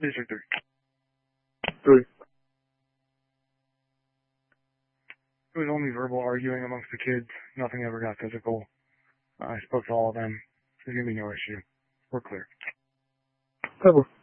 District 3. 3. It was only verbal arguing amongst the kids. Nothing ever got physical. I spoke to all of them. There's going to be no issue. We're clear. Cover.